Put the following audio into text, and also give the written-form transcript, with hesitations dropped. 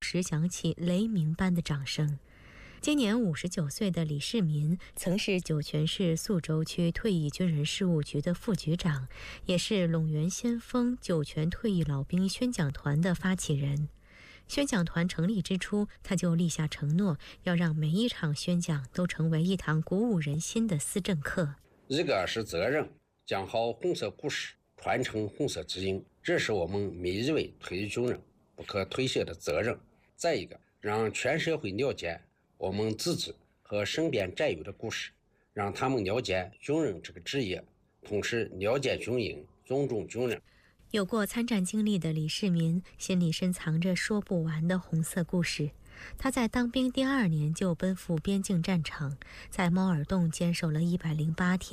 时响起雷鸣般的掌声。今年59岁的李世民曾是酒泉市宿州区退役军人事务局的副局长，也是陇源先锋酒泉退役老兵宣讲团的发起人。宣讲团成立之初，他就立下承诺，要让每一场宣讲都成为一堂鼓舞人心的思政课。 一个是责任，讲好红色故事，传承红色基因，这是我们每一位退役军人不可推卸的责任。再一个，让全社会了解我们自己和身边战友的故事，让他们了解军人这个职业，同时了解军营，尊重军人。 有过参战经历的李世民心里深藏着说不完的红色故事。他在当兵第2年就奔赴边境战场，在猫耳洞坚守了108天。